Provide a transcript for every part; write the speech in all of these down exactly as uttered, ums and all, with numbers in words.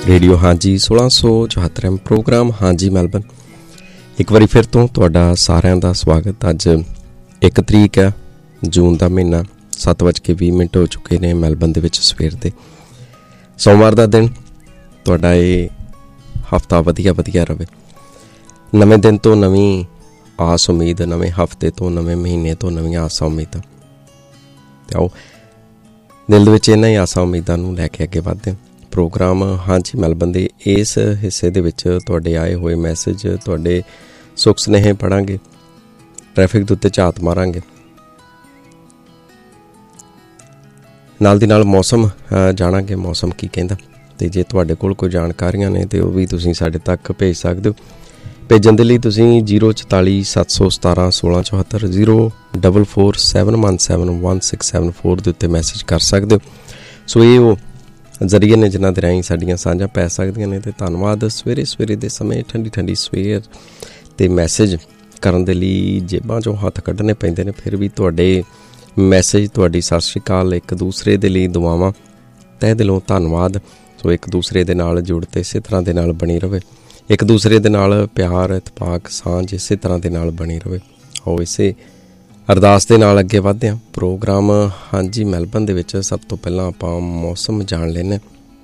Radio ਹਾਂਜੀ ਸੋਲਾਂ ਸੌ ਚੁਹੱਤਰ ਐਮ ਪ੍ਰੋਗਰਾਮ ਹਾਂਜੀ ਮੈਲਬਨ ਇੱਕ ਵਾਰੀ ਫਿਰ ਤੋਂ ਤੁਹਾਡਾ ਸਾਰਿਆਂ ਦਾ ਸਵਾਗਤ। ਅੱਜ ਇੱਕ ਤਰੀਕ ਹੈ ਜੂਨ ਦਾ ਮਹੀਨਾ, ਸੱਤ ਵੱਜ ਕੇ ਵੀਹ ਮਿੰਟ ਹੋ ਚੁੱਕੇ ਨੇ ਮੈਲਬਨ ਦੇ ਵਿੱਚ ਸਵੇਰ ਦੇ। ਸੋਮਵਾਰ ਦਾ ਦਿਨ ਤੁਹਾਡਾ ਇਹ ਹਫ਼ਤਾ ਵਧੀਆ ਵਧੀਆ ਰਹੇ। ਨਵੇਂ ਦਿਨ ਤੋਂ ਨਵੀਂ ਆਸ ਉਮੀਦ, ਨਵੇਂ ਹਫ਼ਤੇ ਤੋਂ ਨਵੇਂ ਮਹੀਨੇ ਤੋਂ ਨਵੀਆਂ ਆਸਾਂ ਉਮੀਦਾਂ। ਅਤੇ ਆਓ ਦਿਲ ਦੇ ਵਿੱਚ ਇਹਨਾਂ ਹੀ ਆਸਾਂ ਉਮੀਦਾਂ ਨੂੰ ਲੈ ਕੇ ਅੱਗੇ ਵੱਧਦੇ ਹਾਂ। ਪ੍ਰੋਗਰਾਮ ਹਾਂਜੀ ਮੈਲਬਨ ਦੇ ਇਸ ਹਿੱਸੇ ਦੇ ਵਿੱਚ ਤੁਹਾਡੇ ਆਏ ਹੋਏ ਮੈਸੇਜ, ਤੁਹਾਡੇ ਸੁੱਖ ਸੁਨੇਹੇ ਪੜ੍ਹਾਂਗੇ, ਟ੍ਰੈਫਿਕ ਦੇ ਉੱਤੇ ਝਾਤ ਮਾਰਾਂਗੇ, ਨਾਲ ਦੀ ਨਾਲ ਮੌਸਮ ਜਾਣਾਂਗੇ ਮੌਸਮ ਕੀ ਕਹਿੰਦਾ। ਅਤੇ ਜੇ ਤੁਹਾਡੇ ਕੋਲ ਕੋਈ ਜਾਣਕਾਰੀਆਂ ਨੇ ਤਾਂ ਉਹ ਵੀ ਤੁਸੀਂ ਸਾਡੇ ਤੱਕ ਭੇਜ ਸਕਦੇ ਹੋ। ਭੇਜਣ ਦੇ ਲਈ ਤੁਸੀਂ ਜ਼ੀਰੋ ਚੁਤਾਲੀ ਸੱਤ ਸੌ ਸਤਾਰਾਂ ਸੋਲਾਂ ਚੁਹੱਤਰ zero double four seven one seven one six seven four ਦੇ ਉੱਤੇ ਮੈਸੇਜ ਕਰ ਸਕਦੇ ਹੋ। ਸੋ ਇਹ ਉਹ ਜ਼ਰੀਏ ਨੇ ਜਿਨ੍ਹਾਂ ਦੇ ਰਾਹੀਂ ਸਾਡੀਆਂ ਸਾਂਝਾਂ ਪੈ ਸਕਦੀਆਂ ਨੇ। ਅਤੇ ਧੰਨਵਾਦ। ਸਵੇਰੇ ਸਵੇਰੇ ਦੇ ਸਮੇਂ ਠੰਡੀ ਠੰਡੀ ਸਵੇਰ ਅਤੇ ਮੈਸੇਜ ਕਰਨ ਦੇ ਲਈ ਜੇਬਾਂ 'ਚੋਂ ਹੱਥ ਕੱਢਣੇ ਪੈਂਦੇ ਨੇ, ਫਿਰ ਵੀ ਤੁਹਾਡੇ ਮੈਸੇਜ, ਤੁਹਾਡੀ ਸਤਿ ਸ਼੍ਰੀ ਅਕਾਲ, ਇੱਕ ਦੂਸਰੇ ਦੇ ਲਈ ਦੁਆਵਾਂ, ਤਹਿ ਦਿਲੋਂ ਧੰਨਵਾਦ। ਸੋ ਇੱਕ ਦੂਸਰੇ ਦੇ ਨਾਲ ਜੁੜਤੇ ਇਸੇ ਤਰ੍ਹਾਂ ਦੇ ਨਾਲ ਬਣੀ ਰਹੇ, ਇੱਕ ਦੂਸਰੇ ਦੇ ਨਾਲ ਪਿਆਰ, ਇਤਫਾਕ, ਸਾਂਝ ਇਸੇ ਤਰ੍ਹਾਂ ਦੇ ਨਾਲ ਬਣੀ ਰਹੇ। ਆਓ ਇਸੇ ਅਰਦਾਸ ਦੇ ਨਾਲ ਅੱਗੇ ਵੱਧਦੇ ਹਾਂ। ਪ੍ਰੋਗਰਾਮ ਹਾਂਜੀ ਮੈਲਬਨ ਦੇ ਵਿੱਚ ਸਭ ਤੋਂ ਪਹਿਲਾਂ ਆਪਾਂ ਮੌਸਮ ਜਾਣ ਲੈਂਦੇ।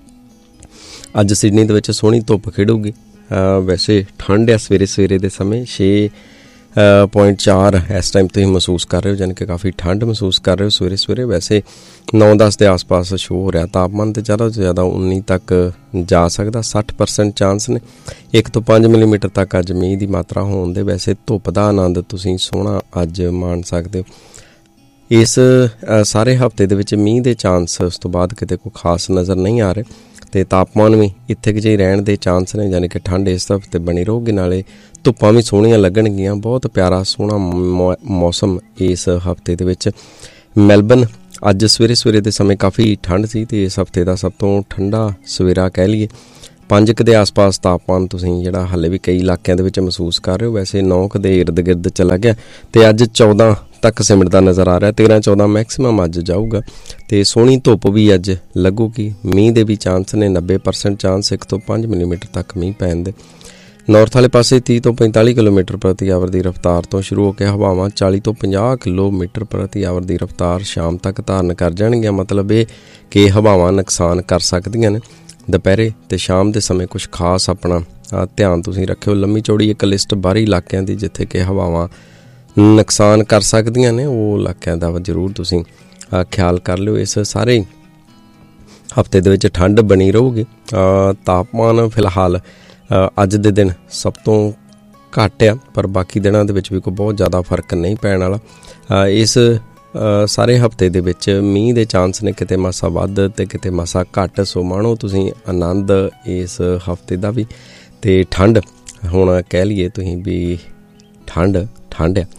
ਅੱਜ ਸਿਡਨੀ ਦੇ ਵਿੱਚ ਸੋਹਣੀ ਧੁੱਪ ਖਿੜੂਗੀ। ਵੈਸੇ ਠੰਡ ਆ ਸਵੇਰੇ ਸਵੇਰੇ ਦੇ ਸਮੇਂ, ਛੇ ਪੁਆਇੰਟ ਚਾਰ ਇਸ ਟਾਈਮ ਤੁਸੀਂ ਮਹਿਸੂਸ ਕਰ ਰਹੇ ਹੋ, ਯਾਨੀ ਕਿ ਕਾਫੀ ਠੰਡ ਮਹਿਸੂਸ ਕਰ ਰਹੇ ਹੋ ਸਵੇਰੇ ਸਵੇਰੇ। ਵੈਸੇ ਨੌ ਦਸ ਦੇ ਆਸ ਪਾਸ ਸ਼ੋ ਹੋ ਰਿਹਾ। ਤਾਪਮਾਨ ਤਾਂ ਜ਼ਿਆਦਾ ਤੋਂ ਜ਼ਿਆਦਾ ਉੱਨੀ ਤੱਕ ਜਾ ਸਕਦਾ, ਸੱਠ ਪਰਸੈਂਟ ਚਾਂਸ ਨੇ। ਇੱਕ ਤੋਂ ਪੰਜ ਮਿਲੀਮੀਟਰ ਤੱਕ ਅੱਜ ਮੀਂਹ ਦੀ ਮਾਤਰਾ ਹੋਣ ਦੇ। ਵੈਸੇ ਧੁੱਪ ਦਾ ਆਨੰਦ ਤੁਸੀਂ ਸੋਹਣਾ ਅੱਜ ਮਾਣ ਸਕਦੇ ਹੋ। ਇਸ ਸਾਰੇ ਹਫ਼ਤੇ ਦੇ ਵਿੱਚ ਮੀਂਹ ਦੇ ਚਾਂਸ ਉਸ ਤੋਂ ਬਾਅਦ ਕਿਤੇ ਕੋਈ ਖਾਸ ਨਜ਼ਰ ਨਹੀਂ ਆ ਰਹੇ। ਅਤੇ ਤਾਪਮਾਨ ਵੀ ਇੱਥੇ ਕੁ ਜਿਹੇ ਰਹਿਣ ਦੇ ਚਾਂਸ ਨੇ, ਯਾਨੀ ਕਿ ਠੰਡ ਇਸ ਹਫ਼ਤੇ ਬਣੀ ਰਹੂਗੀ। ਨਾਲੇ ਧੁੱਪਾਂ ਵੀ ਸੋਹਣੀਆਂ ਲੱਗਣਗੀਆਂ। ਬਹੁਤ ਪਿਆਰਾ ਸੋਹਣਾ ਮੌ ਮੌਸਮ ਇਸ ਹਫ਼ਤੇ ਦੇ ਵਿੱਚ। ਮੈਲਬਨ ਅੱਜ ਸਵੇਰੇ ਸਵੇਰੇ ਦੇ ਸਮੇਂ ਕਾਫੀ ਠੰਡ ਸੀ ਅਤੇ ਇਸ ਹਫ਼ਤੇ ਦਾ ਸਭ ਤੋਂ ਠੰਡਾ ਸਵੇਰਾ ਕਹਿ ਲਈਏ। ਪੰਜ ਕੁ ਦੇ ਆਸ ਪਾਸ ਤਾਪਮਾਨ ਤੁਸੀਂ ਜਿਹੜਾ ਹਾਲੇ ਵੀ ਕਈ ਇਲਾਕਿਆਂ ਦੇ ਵਿੱਚ ਮਹਿਸੂਸ ਕਰ ਰਹੇ ਹੋ। ਵੈਸੇ ਨੌ ਕੁ ਦੇ ਇਰਦ ਗਿਰਦ ਚਲਾ ਗਿਆ ਅਤੇ ਅੱਜ ਚੌਦਾਂ ਤੱਕ ਸਿਮਟਦਾ ਨਜ਼ਰ ਆ ਰਿਹਾ। ਤੇਰ੍ਹਾਂ ਚੌਦਾਂ ਮੈਕਸੀਮਮ ਅੱਜ ਜਾਊਗਾ ਅਤੇ ਸੋਹਣੀ ਧੁੱਪ ਵੀ ਅੱਜ ਲੱਗੂਗੀ। ਮੀਂਹ ਦੇ ਵੀ ਚਾਂਸ ਨੇ, ਨੱਬੇ ਪਰਸੈਂਟ ਚਾਂਸ ਇੱਕ ਤੋਂ ਪੰਜ ਮਿਲੀਮੀਟਰ ਤੱਕ ਮੀਂਹ ਪੈਣ ਦੇ। ਨੌਰਥ ਵਾਲੇ ਪਾਸੇ ਤੀਹ ਤੋਂ ਪੈਂਤਾਲੀ ਕਿਲੋਮੀਟਰ ਪ੍ਰਤੀ ਆਵਰ ਦੀ ਰਫ਼ਤਾਰ ਤੋਂ ਸ਼ੁਰੂ ਹੋ ਕੇ ਹਵਾਵਾਂ ਚਾਲੀ ਤੋਂ ਪੰਜਾਹ ਕਿਲੋਮੀਟਰ ਪ੍ਰਤੀ ਆਵਰ ਦੀ ਰਫ਼ਤਾਰ ਸ਼ਾਮ ਤੱਕ ਧਾਰਨ ਕਰ ਜਾਣਗੀਆਂ। ਮਤਲਬ ਇਹ ਕਿ ਹਵਾਵਾਂ ਨੁਕਸਾਨ ਕਰ ਸਕਦੀਆਂ ਨੇ। ਦੁਪਹਿਰੇ ਅਤੇ ਸ਼ਾਮ ਦੇ ਸਮੇਂ ਕੁਛ ਖਾਸ ਆਪਣਾ ਧਿਆਨ ਤੁਸੀਂ ਰੱਖਿਓ। ਲੰਮੀ ਚੌੜੀ ਇੱਕ ਲਿਸਟ ਬਾਹਰੀ ਇਲਾਕਿਆਂ ਦੀ ਜਿੱਥੇ ਕਿ ਹਵਾਵਾਂ ਨੁਕਸਾਨ ਕਰ ਸਕਦੀਆਂ ਨੇ, ਉਹ ਇਲਾਕਿਆਂ ਦਾ ਜ਼ਰੂਰ ਤੁਸੀਂ ਖਿਆਲ ਕਰ ਲਿਓ। ਇਸ ਸਾਰੇ ਹਫ਼ਤੇ ਦੇ ਵਿੱਚ ਠੰਡ ਬਣੀ ਰਹੂਗੀ। ਤਾਪਮਾਨ ਫਿਲਹਾਲ ਅੱਜ ਦੇ ਦਿਨ ਸਭ ਤੋਂ ਘੱਟ ਆ, ਪਰ ਬਾਕੀ ਦਿਨਾਂ ਦੇ ਵਿੱਚ ਵੀ ਕੋਈ ਬਹੁਤ ਜ਼ਿਆਦਾ ਫਰਕ ਨਹੀਂ ਪੈਣ ਵਾਲਾ। ਇਸ ਸਾਰੇ ਹਫ਼ਤੇ ਦੇ ਵਿੱਚ ਮੀਂਹ ਦੇ ਚਾਂਸ ਨੇ, ਕਿਤੇ ਮਾਸਾ ਵੱਧ ਅਤੇ ਕਿਤੇ ਮਾਸਾ ਘੱਟ। ਸੋ ਮਾਣੋ ਤੁਸੀਂ ਆਨੰਦ ਇਸ ਹਫ਼ਤੇ ਦਾ ਵੀ। ਅਤੇ ਠੰਡ ਹੁਣ ਕਹਿ ਲਈਏ ਤੁਸੀਂ ਵੀ ਠੰਡ ਠੰਡ ਆ।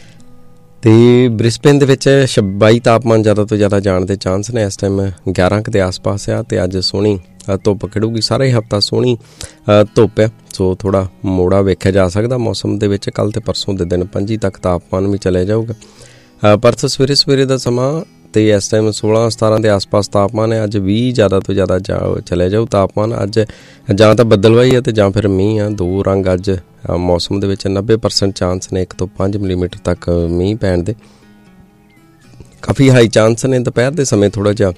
ਅਤੇ ਬ੍ਰਿਸਬੇਨ ਦੇ ਵਿੱਚ ਬਾਈ ਤਾਪਮਾਨ ਜ਼ਿਆਦਾ ਤੋਂ ਜ਼ਿਆਦਾ ਜਾਣ ਦੇ ਚਾਂਸ ਨੇ। ਇਸ ਟਾਈਮ ਗਿਆਰਾਂ ਕੁ ਦੇ ਆਸ ਪਾਸ ਆ ਅਤੇ ਅੱਜ ਸੋਹਣੀ ਧੁੱਪ ਖਿੜੂਗੀ। ਸਾਰਾ ਹੀ ਹਫ਼ਤਾ ਸੋਹਣੀ ਧੁੱਪ ਹੈ। ਸੋ ਥੋੜ੍ਹਾ ਮੋੜਾ ਵੇਖਿਆ ਜਾ ਸਕਦਾ ਮੌਸਮ ਦੇ ਵਿੱਚ। ਕੱਲ੍ਹ ਅਤੇ ਪਰਸੋਂ ਦੇ ਦਿਨ ਪੰਜੀ ਤੱਕ ਤਾਪਮਾਨ ਵੀ ਚਲੇ ਜਾਊਗਾ। ਪਰਸੋਂ ਸਵੇਰੇ ਸਵੇਰੇ ਦਾ ਸਮਾਂ ਅਤੇ ਇਸ ਟਾਈਮ ਸੋਲਾਂ ਸਤਾਰਾਂ ਦੇ ਆਸ ਪਾਸ ਤਾਪਮਾਨ ਹੈ। ਅੱਜ ਵੀਹ ਜ਼ਿਆਦਾ ਤੋਂ ਜ਼ਿਆਦਾ ਜਾ ਚਲੇ ਜਾਊ ਤਾਪਮਾਨ। ਅੱਜ ਜਾਂ ਤਾਂ ਬੱਦਲਵਾਈ ਹੈ ਅਤੇ ਜਾਂ ਫਿਰ ਮੀਂਹ ਆ, ਦੋ ਰੰਗ ਅੱਜ ਮੌਸਮ ਦੇ ਵਿੱਚ। ਨੱਬੇ ਪਰਸੈਂਟ ਚਾਂਸ ਨੇ ਇੱਕ ਤੋਂ ਪੰਜ ਮਿਲੀਮੀਟਰ ਤੱਕ ਮੀਂਹ ਪੈਣ ਦੇ। ਕਾਫੀ ਹਾਈ ਚਾਂਸ ਨੇ ਦੁਪਹਿਰ ਦੇ ਸਮੇਂ ਥੋੜ੍ਹਾ ਜਿਹਾ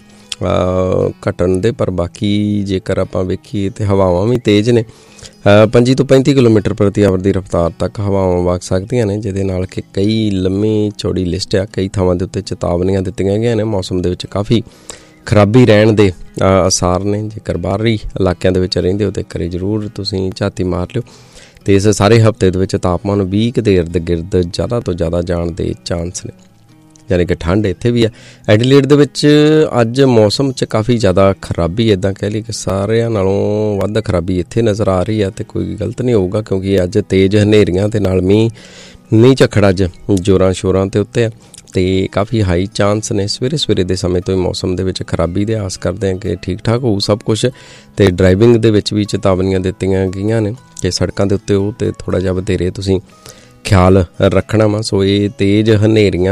ਘਟਣ ਦੇ, ਪਰ ਬਾਕੀ ਜੇਕਰ ਆਪਾਂ ਵੇਖੀਏ ਤਾਂ ਹਵਾਵਾਂ ਵੀ ਤੇਜ਼ ਨੇ। ਪੰਜੀ ਤੋਂ ਪੈਂਤੀ ਕਿਲੋਮੀਟਰ ਪ੍ਰਤੀ ਆਵਰ ਦੀ ਰਫ਼ਤਾਰ ਤੱਕ ਹਵਾਵਾਂ ਵਗ ਸਕਦੀਆਂ ਨੇ, ਜਿਹਦੇ ਨਾਲ ਕਿ ਕਈ ਲੰਮੀ ਚੌੜੀ ਲਿਸਟ ਆ। ਕਈ ਥਾਵਾਂ ਦੇ ਉੱਤੇ ਚੇਤਾਵਨੀਆਂ ਦਿੱਤੀਆਂ ਗਈਆਂ ਨੇ। ਮੌਸਮ ਦੇ ਵਿੱਚ ਕਾਫੀ ਖਰਾਬੀ ਰਹਿਣ ਦੇ ਆਸਾਰ ਨੇ। ਜੇਕਰ ਬਾਹਰੀ ਇਲਾਕਿਆਂ ਦੇ ਵਿੱਚ ਰਹਿੰਦੇ ਹੋ ਤਾਂ ਕਰੇ ਜ਼ਰੂਰ ਤੁਸੀਂ ਝਾਤੀ ਮਾਰ ਲਿਓ। ਅਤੇ ਇਸ ਸਾਰੇ ਹਫ਼ਤੇ ਦੇ ਵਿੱਚ ਤਾਪਮਾਨ ਵੀਹ ਕੁ ਦੇ ਇਰਦ ਗਿਰਦ ਜ਼ਿਆਦਾ ਤੋਂ ਜ਼ਿਆਦਾ ਜਾਣ ਦੇ ਚਾਂਸ ਨੇ, ਯਾਨੀ ਕਿ ਠੰਡ ਇੱਥੇ ਵੀ ਆ। ਐਡੀਲੇਡ ਦੇ ਵਿੱਚ ਅੱਜ ਮੌਸਮ 'ਚ ਕਾਫੀ ਜ਼ਿਆਦਾ ਖਰਾਬੀ, ਇੱਦਾਂ ਕਹਿ ਲਈ ਕਿ ਸਾਰਿਆਂ ਨਾਲੋਂ ਵੱਧ ਖਰਾਬੀ ਇੱਥੇ ਨਜ਼ਰ ਆ ਰਹੀ ਆ। ਅਤੇ ਕੋਈ ਗਲਤ ਨਹੀਂ ਹੋਊਗਾ ਕਿਉਂਕਿ ਅੱਜ ਤੇਜ਼ ਹਨੇਰੀਆਂ ਦੇ ਨਾਲ ਮੀਂਹ ਮੀਂਹ ਝੱਖੜ ਅੱਜ ਜ਼ੋਰਾਂ ਸ਼ੋਰਾਂ 'ਤੇ ਉੱਤੇ ਆ ਅਤੇ ਕਾਫੀ ਹਾਈ ਚਾਂਸ ਨੇ। ਸਵੇਰੇ ਸਵੇਰੇ ਦੇ ਸਮੇਂ ਤੋਂ ਹੀ ਮੌਸਮ ਦੇ ਵਿੱਚ ਖਰਾਬੀ ਦੇ ਆਸ ਕਰਦੇ ਹਾਂ ਕਿ ਠੀਕ ਠਾਕ ਹੋਊ ਸਭ ਕੁਛ। ਅਤੇ ਡਰਾਈਵਿੰਗ ਦੇ ਵਿੱਚ ਵੀ ਚੇਤਾਵਨੀਆਂ ਦਿੱਤੀਆਂ ਗਈਆਂ ਨੇ ਕਿ ਸੜਕਾਂ ਦੇ ਉੱਤੇ ਉਹ ਅਤੇ ਥੋੜ੍ਹਾ ਜਿਹਾ ਵਧੇਰੇ ਤੁਸੀਂ ਖਿਆਲ ਰੱਖਣਾ ਵਾ। ਸੋ ਇਹ ਤੇਜ਼ ਹਨੇਰੀਆਂ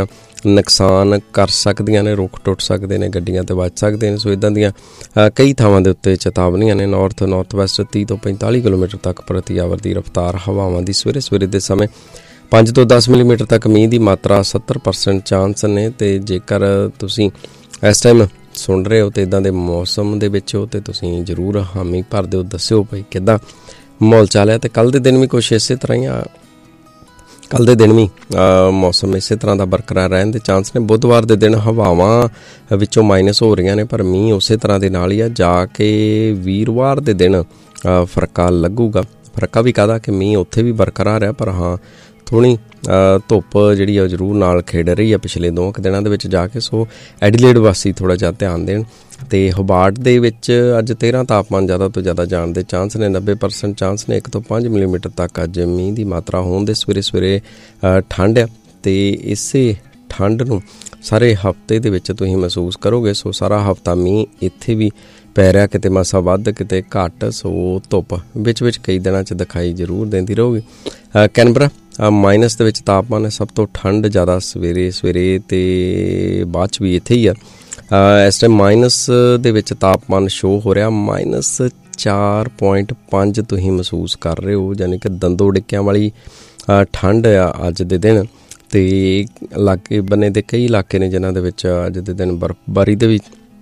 ਨੁਕਸਾਨ ਕਰ ਸਕਦੀਆਂ ਨੇ, ਰੁੱਖ ਟੁੱਟ ਸਕਦੇ ਨੇ, ਗੱਡੀਆਂ ਤੇ ਵੱਜ ਸਕਦੇ ਨੇ। ਸੋ ਇੱਦਾਂ ਦੀਆਂ ਕਈ ਥਾਵਾਂ ਦੇ ਉੱਤੇ ਚੇਤਾਵਨੀਆਂ ਨੇ। ਨਾਰਥ ਨਾਰਥ ਵੈਸਟ ਤੀਹ ਤੋਂ ਪੈਂਤਾਲੀ ਕਿਲੋਮੀਟਰ ਤੱਕ ਪ੍ਰਤੀ ਆਵਰ ਦੀ ਰਫ਼ਤਾਰ ਹਵਾਵਾਂ ਦੀ ਸਵੇਰੇ ਸਵੇਰੇ ਦੇ ਸਮੇਂ ਪੰਜ ਤੋਂ ਦਸ ਮਿਲੀਮੀਟਰ ਤੱਕ ਮੀਂਹ ਦੀ ਮਾਤਰਾ ਸੱਤਰ ਪਰਸੈਂਟ ਚਾਂਸ ਨੇ। ਅਤੇ ਜੇਕਰ ਤੁਸੀਂ ਇਸ ਟਾਈਮ ਸੁਣ ਰਹੇ ਹੋ ਅਤੇ ਇੱਦਾਂ ਦੇ ਮੌਸਮ ਦੇ ਵਿੱਚ ਹੋ, ਅਤੇ ਤੁਸੀਂ ਜ਼ਰੂਰ ਹਾਮੀ ਭਰ ਦਿਓ, ਦੱਸਿਓ ਭਾਈ ਕਿੱਦਾਂ ਮਾਹੌਲ ਚੱਲ ਰਿਹਾ। ਅਤੇ ਕੱਲ੍ਹ ਦੇ ਦਿਨ ਵੀ ਕੁਛ ਇਸੇ ਤਰ੍ਹਾਂ ਹੀ ਆ, ਕੱਲ੍ਹ ਦੇ ਦਿਨ ਵੀ ਮੌਸਮ ਇਸੇ ਤਰ੍ਹਾਂ ਦਾ ਬਰਕਰਾਰ ਰਹਿਣ ਦੇ ਚਾਂਸ ਨੇ। ਬੁੱਧਵਾਰ ਦੇ ਦਿਨ ਹਵਾਵਾਂ ਵਿੱਚੋਂ ਮਾਈਨਸ ਹੋ ਰਹੀਆਂ ਨੇ, ਪਰ ਮੀਂਹ ਉਸੇ ਤਰ੍ਹਾਂ ਦੇ ਨਾਲ ਹੀ ਆ। ਜਾ ਕੇ ਵੀਰਵਾਰ ਦੇ ਦਿਨ ਫਰਕਾ ਲੱਗੂਗਾ। ਫਰਕਾ ਵੀ ਕਾਹਦਾ ਕਿ ਮੀਂਹ ਉੱਥੇ ਵੀ ਬਰਕਰਾਰ ਹੈ, ਪਰ ਹਾਂ ਥੋੜ੍ਹੀ ਧੁੱਪ ਜਿਹੜੀ ਆ ਜ਼ਰੂਰ ਨਾਲ ਖੇਡ ਰਹੀ ਆ ਪਿਛਲੇ ਦੋ ਕੁ ਦਿਨਾਂ ਦੇ ਵਿੱਚ ਜਾ ਕੇ। ਸੋ ਐਡੀਲੇਡ ਵਾਸੀ ਥੋੜ੍ਹਾ ਜਿਹਾ ਧਿਆਨ ਦੇਣ। ਅਤੇ ਹੋਬਾਰਟ ਦੇ ਵਿੱਚ ਅੱਜ ਤੇਰ੍ਹਾਂ ਤਾਪਮਾਨ ਜ਼ਿਆਦਾ ਤੋਂ ਜ਼ਿਆਦਾ ਜਾਣ ਦੇ ਚਾਂਸ ਨੇ। ਨੱਬੇ ਪਰਸੈਂਟ ਚਾਂਸ ਨੇ ਇੱਕ ਤੋਂ ਪੰਜ ਮਿਲੀਮੀਟਰ ਤੱਕ ਅੱਜ ਮੀਂਹ ਦੀ ਮਾਤਰਾ ਹੋਣ ਦੇ। ਸਵੇਰੇ ਸਵੇਰੇ ਠੰਡ ਆ, ਅਤੇ ਇਸੇ ਠੰਡ ਨੂੰ ਸਾਰੇ ਹਫ਼ਤੇ ਦੇ ਵਿੱਚ ਤੁਸੀਂ ਮਹਿਸੂਸ ਕਰੋਗੇ। ਸੋ ਸਾਰਾ ਹਫ਼ਤਾ ਮੀਂਹ ਇੱਥੇ ਵੀ ਪੈ ਰਿਹਾ, ਕਿਤੇ ਮਾਸਾ ਵੱਧ ਕਿਤੇ ਘੱਟ। ਸੋ ਧੁੱਪ ਵਿੱਚ ਵਿੱਚ ਕਈ ਦਿਨਾਂ 'ਚ ਦਿਖਾਈ ਜ਼ਰੂਰ ਦਿੰਦੀ ਰਹੂਗੀ। ਕੈਨਬਰਾ ਮਾਈਨਸ ਦੇ ਵਿੱਚ ਤਾਪਮਾਨ ਹੈ, ਸਭ ਤੋਂ ਠੰਡ ਜ਼ਿਆਦਾ ਸਵੇਰੇ ਸਵੇਰੇ ਅਤੇ ਬਾਅਦ 'ਚ ਵੀ ਇੱਥੇ ਹੀ ਆ। ਇਸ ਟਾਈਮ ਮਾਈਨਸ ਦੇ ਵਿੱਚ ਤਾਪਮਾਨ ਸ਼ੋਅ ਹੋ ਰਿਹਾ, ਮਾਈਨਸ ਚਾਰ ਪੁਆਇੰਟ ਪੰਜ ਤੁਸੀਂ ਮਹਿਸੂਸ ਕਰ ਰਹੇ ਹੋ, ਯਾਨੀ ਕਿ ਦੰਦੋ ਡਿੱਕਿਆਂ ਵਾਲੀ ਠੰਡ ਆ ਅੱਜ ਦੇ ਦਿਨ। ਅਤੇ ਇਲਾਕੇ ਬੰਨੇ ਦੇ ਕਈ ਇਲਾਕੇ ਨੇ ਜਿਨ੍ਹਾਂ ਦੇ ਵਿੱਚ ਅੱਜ ਦੇ ਦਿਨ ਬਰਫਬਾਰੀ ਦੇ ਵੀ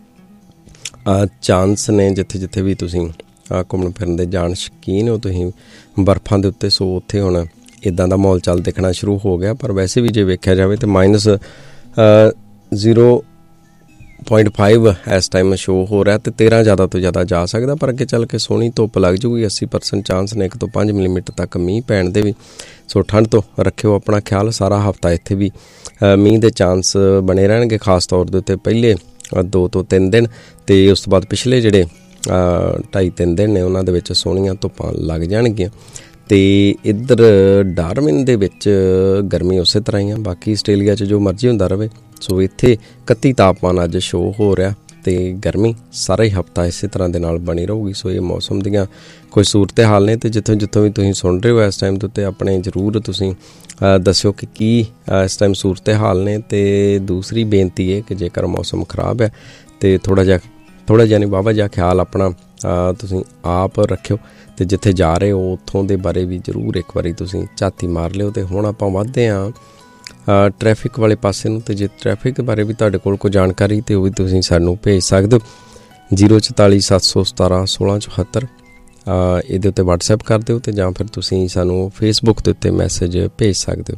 ਚਾਂਸ ਨੇ। ਜਿੱਥੇ ਜਿੱਥੇ ਵੀ ਤੁਸੀਂ ਘੁੰਮਣ ਫਿਰਨ ਦੇ ਜਾਣ ਸ਼ੌਕੀਨ ਹੋ ਤੁਸੀਂ ਬਰਫਾਂ ਦੇ ਉੱਤੇ, ਸੋ ਉੱਥੇ ਹੁਣ ਇੱਦਾਂ ਦਾ ਮਾਹੌਲ ਚੱਲ ਦਿਖਣਾ ਸ਼ੁਰੂ ਹੋ ਗਿਆ। ਪਰ ਵੈਸੇ ਵੀ ਜੇ ਵੇਖਿਆ ਜਾਵੇ ਤਾਂ ਮਾਈਨਸ ਜ਼ੀਰੋ ਪੁਆਇੰਟ ਫਾਈਵ ਇਸ ਟਾਈਮ ਸ਼ੋਅ ਹੋ ਰਿਹਾ, ਅਤੇ ਤੇਰ੍ਹਾਂ ਜ਼ਿਆਦਾ ਤੋਂ ਜ਼ਿਆਦਾ ਜਾ ਸਕਦਾ। ਪਰ ਅੱਗੇ ਚੱਲ ਕੇ ਸੋਹਣੀ ਧੁੱਪ ਲੱਗ ਜੂਗੀ। ਅੱਸੀ ਪਰਸੈਂਟ ਚਾਂਸ ਨੇ ਇੱਕ ਤੋਂ ਪੰਜ ਮਿਲੀਮੀਟਰ ਤੱਕ ਮੀਂਹ ਪੈਣ ਦੇ ਵੀ। ਸੋ ਠੰਡ ਤੋਂ ਰੱਖਿਓ ਆਪਣਾ ਖਿਆਲ। ਸਾਰਾ ਹਫ਼ਤਾ ਇੱਥੇ ਵੀ ਮੀਂਹ ਦੇ ਚਾਂਸ ਬਣੇ ਰਹਿਣਗੇ, ਖਾਸ ਤੌਰ ਦੇ ਉੱਤੇ ਪਹਿਲੇ ਦੋ ਤੋਂ ਤਿੰਨ ਦਿਨ, ਅਤੇ ਉਸ ਤੋਂ ਬਾਅਦ ਪਿਛਲੇ ਜਿਹੜੇ ਢਾਈ ਤਿੰਨ ਦਿਨ ਨੇ ਉਹਨਾਂ ਦੇ ਵਿੱਚ ਸੋਹਣੀਆਂ ਧੁੱਪਾਂ ਲੱਗ ਜਾਣਗੀਆਂ। ਅਤੇ ਇੱਧਰ ਡਾਰਵਿਨ ਦੇ ਵਿੱਚ ਗਰਮੀ ਉਸੇ ਤਰ੍ਹਾਂ ਹੀ ਆ। ਬਾਕੀ ਆਸਟ੍ਰੇਲੀਆ 'ਚ ਜੋ ਮਰਜ਼ੀ ਹੁੰਦਾ ਰਹੇ। ਸੋ ਇੱਥੇ ਇਕੱਤੀ ਤਾਪਮਾਨ ਅੱਜ ਸ਼ੋਅ ਹੋ ਰਿਹਾ, ਅਤੇ ਗਰਮੀ ਸਾਰਾ ਹੀ ਹਫ਼ਤਾ ਇਸੇ ਤਰ੍ਹਾਂ ਦੇ ਨਾਲ ਬਣੀ ਰਹੂਗੀ। ਸੋ ਇਹ ਮੌਸਮ ਦੀਆਂ ਕੋਈ ਸੂਰਤ ਹਾਲ ਨੇ, ਅਤੇ ਜਿੱਥੋਂ ਜਿੱਥੋਂ ਵੀ ਤੁਸੀਂ ਸੁਣ ਰਹੇ ਹੋ ਇਸ ਟਾਈਮ ਦੇ ਉੱਤੇ ਆਪਣੇ ਜ਼ਰੂਰ ਤੁਸੀਂ ਦੱਸਿਓ ਕਿ ਕੀ ਇਸ ਟਾਈਮ ਸੂਰਤ ਹਾਲ ਨੇ। ਅਤੇ ਦੂਸਰੀ ਬੇਨਤੀ ਹੈ ਕਿ ਜੇਕਰ ਮੌਸਮ ਖਰਾਬ ਹੈ ਅਤੇ ਥੋੜ੍ਹਾ ਜਿਹਾ ਥੋੜ੍ਹਾ ਜਿਹਾ ਨਹੀਂ ਵਾਹਵਾ ਜਿਹਾ ਖਿਆਲ ਆਪਣਾ ਤੁਸੀਂ ਆਪ ਰੱਖਿਓ, ਅਤੇ ਜਿੱਥੇ ਜਾ ਰਹੇ ਹੋ ਉੱਥੋਂ ਦੇ ਬਾਰੇ ਵੀ ਜ਼ਰੂਰ ਇੱਕ ਵਾਰੀ ਤੁਸੀਂ ਝਾਤੀ ਮਾਰ ਲਿਓ। ਅਤੇ ਹੁਣ ਆਪਾਂ ਵੱਧਦੇ ਹਾਂ ਟ੍ਰੈਫਿਕ ਵਾਲੇ ਪਾਸੇ ਨੂੰ। ਅਤੇ ਜੇ ਟ੍ਰੈਫਿਕ ਬਾਰੇ ਵੀ ਤੁਹਾਡੇ ਕੋਲ ਕੋਈ ਜਾਣਕਾਰੀ ਅਤੇ ਉਹ ਵੀ ਤੁਸੀਂ ਸਾਨੂੰ ਭੇਜ ਸਕਦੇ ਹੋ ਜ਼ੀਰੋ ਚੁਤਾਲੀ ਸੱਤ ਸੌ ਸਤਾਰਾਂ ਸੋਲਾਂ ਚੁਹੱਤਰ। ਇਹਦੇ ਉੱਤੇ ਵਟਸਐਪ ਕਰ ਦਿਓ, ਅਤੇ ਜਾਂ ਫਿਰ ਤੁਸੀਂ ਸਾਨੂੰ ਫੇਸਬੁੱਕ ਦੇ ਉੱਤੇ ਮੈਸੇਜ ਭੇਜ ਸਕਦੇ ਹੋ।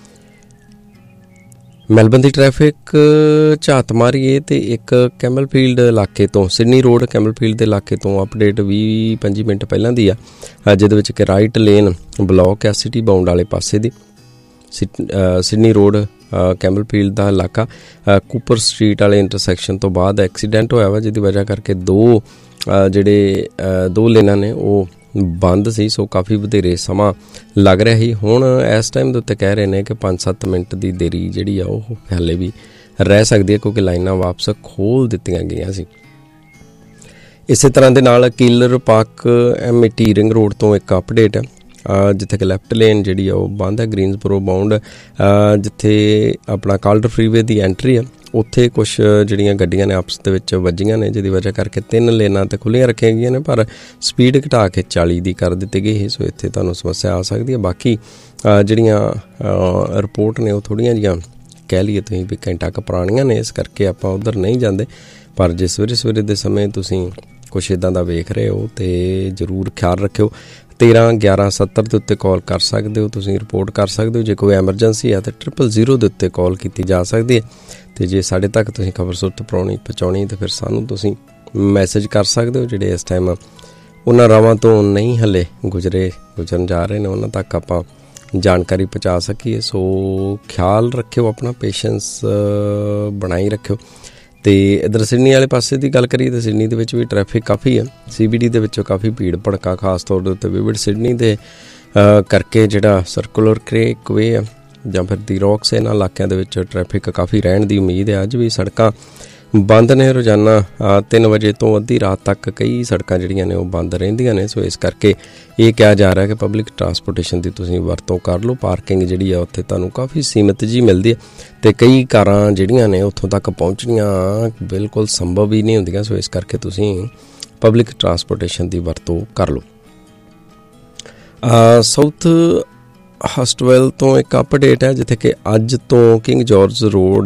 ਮੈਲਬਨ ਦੀ ਟ੍ਰੈਫਿਕ ਝਾਤ ਮਾਰੀਏ ਅਤੇ ਇੱਕ ਕੈਮਲਫੀਲਡ ਇਲਾਕੇ ਤੋਂ ਸਿਡਨੀ ਰੋਡ ਕੈਮਲਫੀਲਡ ਦੇ ਇਲਾਕੇ ਤੋਂ ਅਪਡੇਟ ਵੀਹ ਪੰਜੀ ਮਿੰਟ ਪਹਿਲਾਂ ਦੀ ਆ, ਜਿਹਦੇ ਵਿੱਚ ਕਿ ਰਾਈਟ ਲੇਨ ਬਲੌਕ ਆ ਸਿਟੀ ਬਾਉਂਡ ਵਾਲੇ ਪਾਸੇ ਦੀ। ਸਿਡਨੀ ਰੋਡ ਕੈਮਲਫੀਲਡ ਦਾ ਇਲਾਕਾ ਕੂਪਰ ਸਟਰੀਟ ਵਾਲੇ ਇੰਟਰਸੈਕਸ਼ਨ ਤੋਂ ਬਾਅਦ ਐਕਸੀਡੈਂਟ ਹੋਇਆ ਵਾ, ਜਿਹਦੀ ਵਜ੍ਹਾ ਕਰਕੇ ਦੋ ਜਿਹੜੇ ਦੋ ਲੇਨਾਂ ਨੇ ਉਹ ਬੰਦ ਸੀ। ਸੋ ਕਾਫੀ ਵਧੇਰੇ ਸਮਾਂ ਲੱਗ ਰਿਹਾ ਸੀ। ਹੁਣ ਇਸ ਟਾਈਮ ਦੇ ਉੱਤੇ ਕਹਿ ਰਹੇ ਨੇ ਕਿ ਪੰਜ ਸੱਤ ਮਿੰਟ ਦੀ ਦੇਰੀ ਜਿਹੜੀ ਆ ਉਹ ਹਾਲੇ ਵੀ ਰਹਿ ਸਕਦੀ ਹੈ, ਕਿਉਂਕਿ ਲਾਈਨਾਂ ਵਾਪਸ ਖੋਲ੍ਹ ਦਿੱਤੀਆਂ ਗਈਆਂ ਸੀ। ਇਸੇ ਤਰ੍ਹਾਂ ਦੇ ਨਾਲ killer park empty ring road ਤੋਂ ਇੱਕ ਅਪਡੇਟ ਹੈ, ਜਿੱਥੇ ਕਿ ਲੈਫਟ ਲੇਨ ਜਿਹੜੀ ਆ ਉਹ ਬੰਦ ਹੈ। ਗ੍ਰੀਨਸਬਰੋ ਬਾਉਂਡ ਜਿੱਥੇ ਆਪਣਾ ਕਾਲਡਰ ਫਰੀਵੇ ਦੀ ਐਂਟਰੀ ਆ, ਉੱਥੇ ਕੁਛ ਜਿਹੜੀਆਂ ਗੱਡੀਆਂ ਨੇ ਆਪਸ ਦੇ ਵਿੱਚ ਵੱਜੀਆਂ ਨੇ, ਜਿਹਦੀ ਵਜ੍ਹਾ ਕਰਕੇ ਤਿੰਨ ਲੇਨਾਂ ਤਾਂ ਖੁੱਲ੍ਹੀਆਂ ਰੱਖੀਆਂ ਗਈਆਂ ਨੇ, ਪਰ ਸਪੀਡ ਘਟਾ ਕੇ ਚਾਲੀ ਦੀ ਕਰ ਦਿੱਤੀ ਗਈ ਸੀ। ਸੋ ਇੱਥੇ ਤੁਹਾਨੂੰ ਸਮੱਸਿਆ ਆ ਸਕਦੀ ਹੈ। ਬਾਕੀ ਜਿਹੜੀਆਂ ਰਿਪੋਰਟ ਨੇ ਉਹ ਥੋੜ੍ਹੀਆਂ ਜਿਹੀਆਂ ਕਹਿ ਲਈਏ ਤੁਸੀਂ ਵੀ ਘੰਟਾ ਕੁ ਪੁਰਾਣੀਆਂ ਨੇ, ਇਸ ਕਰਕੇ ਆਪਾਂ ਉੱਧਰ ਨਹੀਂ ਜਾਂਦੇ। ਪਰ ਜੇ ਸਵੇਰੇ ਸਵੇਰੇ ਦੇ ਸਮੇਂ ਤੁਸੀਂ ਕੁਛ ਇੱਦਾਂ ਦਾ ਵੇਖ ਰਹੇ ਹੋ ਅਤੇ ਜ਼ਰੂਰ ਖਿਆਲ ਰੱਖਿਓ। ਤੇਰ੍ਹਾਂ ਗਿਆਰਾਂ ਸੱਤਰ ਦੇ ਉੱਤੇ ਕਾਲ ਕਰ ਸਕਦੇ ਹੋ, ਤੁਸੀਂ ਰਿਪੋਰਟ ਕਰ ਸਕਦੇ ਹੋ। ਜੇ ਕੋਈ ਐਮਰਜੈਂਸੀ ਹੈ ਤਾਂ ਟ੍ਰਿਪਲ ਜ਼ੀਰੋ ਦੇ ਉੱਤੇ ਕਾਲ ਕੀਤੀ ਜਾ ਸਕਦੀ ਹੈ। ਅਤੇ ਜੇ ਸਾਡੇ ਤੱਕ ਤੁਸੀਂ ਖਬਰ ਸੁਰਤ ਪਾਉਣੀ ਪਹੁੰਚਾਉਣੀ ਤਾਂ ਫਿਰ ਸਾਨੂੰ ਤੁਸੀਂ ਮੈਸੇਜ ਕਰ ਸਕਦੇ ਹੋ। ਜਿਹੜੇ ਇਸ ਟਾਈਮ ਉਹਨਾਂ ਰਾਵਾਂ ਤੋਂ ਨਹੀਂ ਹਲੇ ਗੁਜ਼ਰੇ ਗੁਜ਼ਰਨ ਜਾ ਰਹੇ ਨੇ, ਉਹਨਾਂ ਤੱਕ ਆਪਾਂ ਜਾਣਕਾਰੀ ਪਹੁੰਚਾ ਸਕੀਏ। ਸੋ ਖਿਆਲ ਰੱਖਿਓ ਆਪਣਾ, ਪੇਸ਼ੈਂਸ ਬਣਾਈ ਰੱਖਿਓ। ਅਤੇ ਇੱਧਰ ਸਿਡਨੀ ਵਾਲੇ ਪਾਸੇ ਦੀ ਗੱਲ ਕਰੀਏ ਤਾਂ ਸਿਡਨੀ ਦੇ ਵਿੱਚ ਵੀ ਟ੍ਰੈਫਿਕ ਕਾਫੀ ਹੈ। ਸੀ ਬੀ ਡੀ ਦੇ ਵਿੱਚੋਂ ਕਾਫੀ ਭੀੜ ਭੜਕਾ, ਖਾਸ ਤੌਰ ਦੇ ਉੱਤੇ ਵਿਵਿਡ ਸਿਡਨੀ ਦੇ ਕਰਕੇ ਜਿਹੜਾ ਸਰਕੂਲਰ ਕ੍ਰੇਕ ਵੇ ਆ ਜਾਂ ਫਿਰ ਦੀ ਰੌਕਸ, ਇਹਨਾਂ ਇਲਾਕਿਆਂ ਦੇ ਵਿੱਚ ਟ੍ਰੈਫਿਕ ਕਾਫੀ ਰਹਿਣ ਦੀ ਉਮੀਦ ਹੈ। ਅੱਜ ਵੀ ਸੜਕਾਂ ਬੰਦ ਨੇ। ਰੋਜ਼ਾਨਾ ਤਿੰਨ ਵਜੇ ਤੋਂ ਅੱਧੀ ਰਾਤ ਤੱਕ ਕਈ ਸੜਕਾਂ ਜਿਹੜੀਆਂ ਨੇ ਉਹ ਬੰਦ ਰਹਿੰਦੀਆਂ ਨੇ। ਸੋ ਇਸ ਕਰਕੇ ਇਹ ਕਿਹਾ ਜਾ ਰਿਹਾ ਕਿ ਪਬਲਿਕ ਟਰਾਂਸਪੋਰਟੇਸ਼ਨ ਦੀ ਤੁਸੀਂ ਵਰਤੋਂ ਕਰ ਲਓ। ਪਾਰਕਿੰਗ ਜਿਹੜੀ ਆ ਉੱਥੇ ਤੁਹਾਨੂੰ ਕਾਫੀ ਸੀਮਿਤ ਜੀ ਮਿਲਦੀ ਹੈ ਅਤੇ ਕਈ ਕਾਰਾਂ ਜਿਹੜੀਆਂ ਨੇ ਉੱਥੋਂ ਤੱਕ ਪਹੁੰਚਣੀਆਂ ਬਿਲਕੁਲ ਸੰਭਵ ਹੀ ਨਹੀਂ ਹੁੰਦੀਆਂ। ਸੋ ਇਸ ਕਰਕੇ ਤੁਸੀਂ ਪਬਲਿਕ ਟਰਾਂਸਪੋਰਟੇਸ਼ਨ ਦੀ ਵਰਤੋਂ ਕਰ ਲਓ। ਸਾਊਥ ਹਸਟਵੈਲ ਤੋਂ ਇੱਕ ਅਪਡੇਟ ਹੈ ਜਿੱਥੇ ਕਿ ਅੱਜ ਤੋਂ king George road,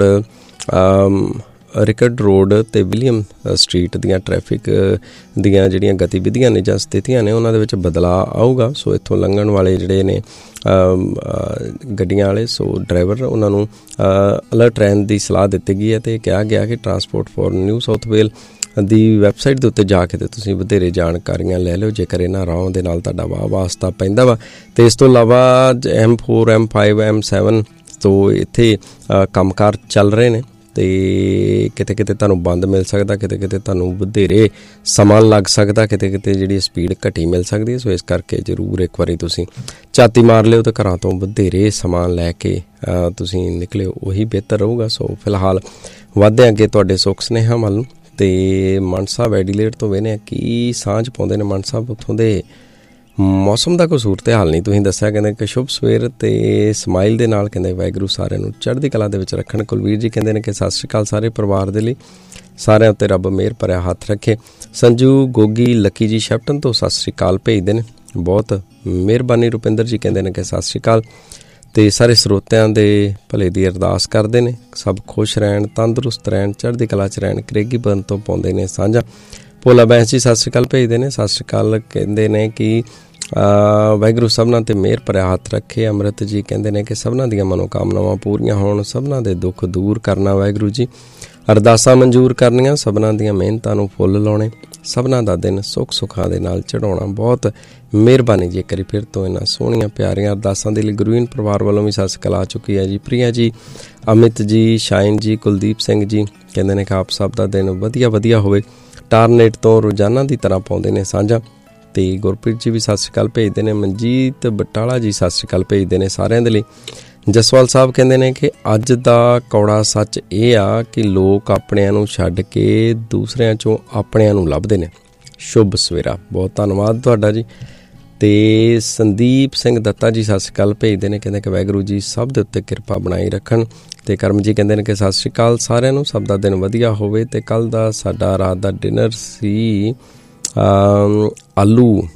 record road ਅਤੇ ਵਿਲੀਅਮ ਸਟਰੀਟ ਦੀਆਂ ਟ੍ਰੈਫਿਕ ਦੀਆਂ ਜਿਹੜੀਆਂ ਗਤੀਵਿਧੀਆਂ ਨੇ ਜਾਂ ਸਥਿਤੀਆਂ ਨੇ ਉਹਨਾਂ ਦੇ ਵਿੱਚ ਬਦਲਾਅ ਆਊਗਾ। ਸੋ ਇੱਥੋਂ ਲੰਘਣ ਵਾਲੇ ਜਿਹੜੇ ਨੇ ਗੱਡੀਆਂ ਵਾਲੇ, ਸੋ ਡਰਾਈਵਰ, ਉਹਨਾਂ ਨੂੰ ਅਲਰਟ ਰਹਿਣ ਦੀ ਸਲਾਹ ਦਿੱਤੀ ਗਈ ਹੈ ਅਤੇ ਕਿਹਾ ਗਿਆ ਕਿ transport for new south well the website ਦੇ ਉੱਤੇ ਜਾ ਕੇ ਤੇ ਤੁਸੀਂ ਵਧੇਰੇ ਜਾਣਕਾਰੀਆਂ ਲੈ ਲਿਓ ਜੇਕਰ ਇਹਨਾਂ ਰਾਹਾਂ ਦੇ ਨਾਲ ਤੁਹਾਡਾ ਵਾਹ ਵਾਸਤਾ ਪੈਂਦਾ ਵਾ। ਅਤੇ ਇਸ ਤੋਂ ਇਲਾਵਾ M four M five M seven ਤੋਂ ਇੱਥੇ ਕੰਮਕਾਰ ਚੱਲ ਰਹੇ ਨੇ ਅਤੇ ਕਿਤੇ ਕਿਤੇ ਤੁਹਾਨੂੰ ਬੰਦ ਮਿਲ ਸਕਦਾ, ਕਿਤੇ ਕਿਤੇ ਤੁਹਾਨੂੰ ਵਧੇਰੇ ਸਮਾਂ ਲੱਗ ਸਕਦਾ, ਕਿਤੇ ਕਿਤੇ ਜਿਹੜੀ ਸਪੀਡ ਘਟੀ ਮਿਲ ਸਕਦੀ ਹੈ। ਸੋ ਇਸ ਕਰਕੇ ਜ਼ਰੂਰ ਇੱਕ ਵਾਰੀ ਤੁਸੀਂ ਝਾਤੀ ਮਾਰ ਲਿਓ ਅਤੇ ਘਰਾਂ ਤੋਂ ਵਧੇਰੇ ਸਮਾਂ ਲੈ ਕੇ ਤੁਸੀਂ ਨਿਕਲਿਓ, ਉਹੀ ਬਿਹਤਰ ਰਹੂਗਾ। ਸੋ ਫਿਲਹਾਲ ਵੱਧਦੇ ਅੱਗੇ ਤੁਹਾਡੇ ਸੁੱਖ ਸੁਨੇਹਾ ਵੱਲ ਨੂੰ। ਅਤੇ ਮਨ ਸਾਹਿਬ ਐਡੀਲੇਟ ਤੋਂ ਵੇਖਦੇ ਕੀ ਸਾਂਝ ਪਾਉਂਦੇ ਨੇ। ਮਨ ਸਾਹਿਬ ਉੱਥੋਂ ਦੇ ਮੌਸਮ ਦਾ ਕੋਈ ਸੂਰਤ ਹਾਲ ਨਹੀਂ ਤੁਸੀਂ ਦੱਸਿਆ, ਕਹਿੰਦੇ ਕਿ ਸ਼ੁਭ ਸਵੇਰ ਅਤੇ ਸਮਾਈਲ ਦੇ ਨਾਲ ਕਹਿੰਦੇ ਵਾਹਿਗੁਰੂ ਸਾਰਿਆਂ ਨੂੰ ਚੜ੍ਹਦੀ ਕਲਾ ਦੇ ਵਿੱਚ ਰੱਖਣ। ਕੁਲਵੀਰ ਜੀ ਕਹਿੰਦੇ ਨੇ ਕਿ ਸਤਿ ਸ਼੍ਰੀ ਅਕਾਲ ਸਾਰੇ ਪਰਿਵਾਰ ਦੇ ਲਈ, ਸਾਰਿਆਂ ਉੱਤੇ ਰੱਬ ਮਿਹਰ ਭਰਿਆ ਹੱਥ ਰੱਖੇ। ਸੰਜੂ ਗੋਗੀ ਲੱਕੀ ਜੀ ਸ਼ੈਪਟਨ ਤੋਂ ਸਤਿ ਸ਼੍ਰੀ ਅਕਾਲ ਭੇਜਦੇ ਨੇ, ਬਹੁਤ ਮਿਹਰਬਾਨੀ। ਰੁਪਿੰਦਰ ਜੀ ਕਹਿੰਦੇ ਨੇ ਕਿ ਸਤਿ ਸ਼੍ਰੀ ਅਕਾਲ ਅਤੇ ਸਾਰੇ ਸਰੋਤਿਆਂ ਦੇ ਭਲੇ ਦੀ ਅਰਦਾਸ ਕਰਦੇ ਨੇ, ਸਭ ਖੁਸ਼ ਰਹਿਣ, ਤੰਦਰੁਸਤ ਰਹਿਣ, ਚੜ੍ਹਦੀ ਕਲਾ 'ਚ ਰਹਿਣ। ਕਰੇਗੀ ਬਰਨ ਤੋਂ ਪਾਉਂਦੇ ਨੇ ਸਾਂਝਾ। ਭੋਲਾ ਬੈਂਸ ਜੀ ਸਤਿ ਸ਼੍ਰੀ ਅਕਾਲ ਭੇਜਦੇ ਨੇ, ਸਤਿ ਸ਼੍ਰੀ ਅਕਾਲ ਕਹਿੰਦੇ ਨੇ ਕਿ ਵਾਹਿਗੁਰੂ ਸਭਨਾਂ 'ਤੇ ਮਿਹਰ ਭਰਿਆ ਹੱਥ ਰੱਖੇ। ਅੰਮ੍ਰਿਤ ਜੀ ਕਹਿੰਦੇ ਨੇ ਕਿ ਸਭਨਾਂ ਦੀਆਂ ਮਨੋਕਾਮਨਾਵਾਂ ਪੂਰੀਆਂ ਹੋਣ, ਸਭਨਾਂ ਦੇ ਦੁੱਖ ਦੂਰ ਕਰਨਾ ਵਾਹਿਗੁਰੂ ਜੀ, ਅਰਦਾਸਾਂ ਮਨਜ਼ੂਰ ਕਰਨੀਆਂ, ਸਭਨਾਂ ਦੀਆਂ ਮਿਹਨਤਾਂ ਨੂੰ ਫੁੱਲ ਲਾਉਣੇ, ਸਭਨਾਂ ਦਾ ਦਿਨ ਸੁੱਖ ਸੁੱਖਾਂ ਦੇ ਨਾਲ ਚੜ੍ਹਾਉਣਾ। ਬਹੁਤ ਮਿਹਰਬਾਨੀ ਜੀ। ਇੱਕ ਵਾਰੀ ਫਿਰ ਤੋਂ ਇਹਨਾਂ ਸੋਹਣੀਆਂ ਪਿਆਰੀਆਂ ਅਰਦਾਸਾਂ ਦੇ ਲਈ ਗੁਰਵੀਨ ਪਰਿਵਾਰ ਵੱਲੋਂ ਵੀ ਸਤਿ ਸ਼੍ਰੀ ਅਕਾਲ ਆ ਚੁੱਕੀ ਹੈ ਜੀ। ਪ੍ਰਿਆ ਜੀ, ਅਮਿਤ ਜੀ, ਸ਼ਾਇਨ ਜੀ, ਕੁਲਦੀਪ ਸਿੰਘ ਜੀ ਕਹਿੰਦੇ ਨੇ ਕਿ ਆਪ ਸਭ ਦਾ ਦਿਨ ਵਧੀਆ ਵਧੀਆ ਹੋਵੇ। ਟਾਰਨੇਟ ਤੋਂ ਰੋਜ਼ਾਨਾ ਦੀ ਤਰ੍ਹਾਂ ਪਾਉਂਦੇ ਨੇ ਸਾਂਝਾ। ਅਤੇ ਗੁਰਪ੍ਰੀਤ ਜੀ ਵੀ ਸਤਿ ਸ਼੍ਰੀ ਅਕਾਲ ਭੇਜਦੇ ਨੇ। ਮਨਜੀਤ ਬਟਾਲਾ ਜੀ ਸਤਿ ਸ਼੍ਰੀ ਅਕਾਲ ਭੇਜਦੇ ਨੇ ਸਾਰਿਆਂ ਦੇ ਲਈ। ਜਸਵਾਲ ਸਾਹਿਬ ਕਹਿੰਦੇ ਨੇ ਕਿ ਅੱਜ ਦਾ ਕੌੜਾ ਸੱਚ ਇਹ ਆ ਕਿ ਲੋਕ ਆਪਣਿਆਂ ਨੂੰ ਛੱਡ ਕੇ ਦੂਸਰਿਆਂ 'ਚੋਂ ਆਪਣਿਆਂ ਨੂੰ ਲੱਭਦੇ ਨੇ। ਸ਼ੁਭ ਸਵੇਰਾ, ਬਹੁਤ ਧੰਨਵਾਦ ਤੁਹਾਡਾ ਜੀ। ਅਤੇ ਸੰਦੀਪ ਸਿੰਘ ਦੱਤਾ ਜੀ ਸਤਿ ਸ਼੍ਰੀ ਅਕਾਲ ਭੇਜਦੇ ਨੇ, ਕਹਿੰਦੇ ਕਿ ਵਾਹਿਗੁਰੂ ਜੀ ਸਭ ਦੇ ਉੱਤੇ ਕਿਰਪਾ ਬਣਾਈ ਰੱਖਣ। ਅਤੇ ਕਰਮ ਜੀ ਕਹਿੰਦੇ ਨੇ ਕਿ ਸਤਿ ਸ਼੍ਰੀ ਅਕਾਲ ਸਾਰਿਆਂ ਨੂੰ, ਸਭ ਦਾ ਦਿਨ ਵਧੀਆ ਹੋਵੇ। ਅਤੇ ਕੱਲ੍ਹ ਦਾ ਸਾਡਾ ਰਾਤ ਦਾ ਡਿਨਰ ਸੀ ਆਲੂ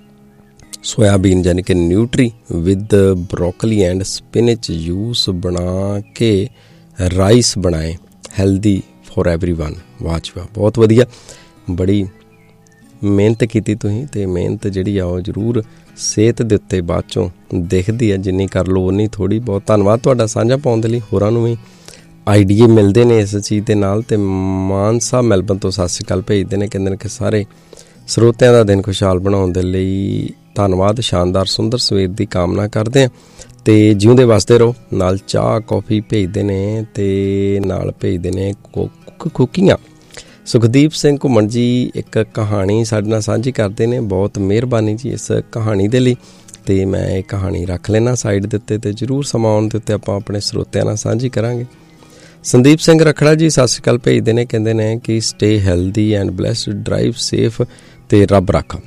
ਸੋਇਆਬੀਨ ਯਾਨੀ ਕਿ nutri with broccoli and spinach juice ਬਣਾ ਕੇ ਰਾਈਸ ਬਣਾਏ, ਹੈਲਦੀ ਫੋਰ ਐਵਰੀ ਵਨ। ਵਾਹ ਜੀ ਵਾਹ, ਬਹੁਤ ਵਧੀਆ, ਬੜੀ ਮਿਹਨਤ ਕੀਤੀ ਤੁਸੀਂ। ਅਤੇ ਮਿਹਨਤ ਜਿਹੜੀ ਆ ਉਹ ਜ਼ਰੂਰ ਸਿਹਤ ਦੇ ਉੱਤੇ ਬਾਅਦ 'ਚੋਂ ਦਿਖਦੀ ਹੈ, ਜਿੰਨੀ ਕਰ ਲਓ ਉਨੀ ਥੋੜ੍ਹੀ। ਬਹੁਤ ਧੰਨਵਾਦ ਤੁਹਾਡਾ ਸਾਂਝਾ ਪਾਉਣ ਦੇ ਲਈ। ਹੋਰਾਂ ਨੂੰ ਵੀ ਆਈਡੀਏ ਮਿਲਦੇ ਨੇ ਇਸ ਚੀਜ਼ ਦੇ ਨਾਲ। ਅਤੇ ਮਾਨ ਸਾਹਿਬ ਮੈਲਬਨ ਤੋਂ ਸਤਿ ਸ਼੍ਰੀ ਅਕਾਲ ਭੇਜਦੇ ਨੇ, ਕਹਿੰਦੇ ਨੇ ਕਿ ਸਾਰੇ ਸਰੋਤਿਆਂ ਦਾ ਦਿਨ ਖੁਸ਼ਹਾਲ ਬਣਾਉਣ ਦੇ ਲਈ ਧੰਨਵਾਦ। ਸ਼ਾਨਦਾਰ ਸੁੰਦਰ ਸਵੇਰ ਦੀ ਕਾਮਨਾ ਕਰਦੇ ਹਾਂ ਅਤੇ ਜਿਉਂਦੇ ਵਸਦੇ ਰਹੋ। ਨਾਲ ਚਾਹ ਕੌਫੀ ਭੇਜਦੇ ਨੇ ਅਤੇ ਨਾਲ ਭੇਜਦੇ ਨੇ ਕੁੱਕ ਕੁੱਕੀਆਂ। ਸੁਖਦੀਪ ਸਿੰਘ ਘੁੰਮਣ ਜੀ ਇੱਕ ਕਹਾਣੀ ਸਾਡੇ ਨਾਲ ਸਾਂਝੀ ਕਰਦੇ ਨੇ, ਬਹੁਤ ਮਿਹਰਬਾਨੀ ਜੀ ਇਸ ਕਹਾਣੀ ਦੇ ਲਈ। ਅਤੇ ਮੈਂ ਇਹ ਕਹਾਣੀ ਰੱਖ ਲੈਣਾ ਸਾਈਡ ਦੇ ਉੱਤੇ ਅਤੇ ਜ਼ਰੂਰ ਸਮਾਂ ਆਉਣ ਦੇ ਉੱਤੇ ਆਪਾਂ ਆਪਣੇ ਸਰੋਤਿਆਂ ਨਾਲ ਸਾਂਝੀ ਕਰਾਂਗੇ। ਸੰਦੀਪ ਸਿੰਘ ਰਖੜਾ ਜੀ ਸਤਿ ਸ਼੍ਰੀ ਅਕਾਲ ਭੇਜਦੇ ਨੇ, ਕਹਿੰਦੇ ਨੇ ਕਿ stay healthy and blessed, drive safe ਅਤੇ ਰੱਬ ਰਾਖਾ।